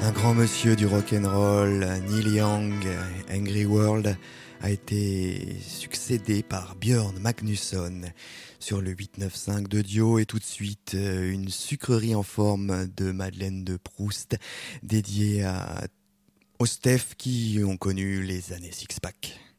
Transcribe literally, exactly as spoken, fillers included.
Un grand monsieur du rock'n'roll, Neil Young, Angry World, a été succédé par Björn Magnusson sur le huit neuf cinq de Dio, et tout de suite une sucrerie en forme de Madeleine de Proust dédiée à, aux Steph qui ont connu les années Six Pack.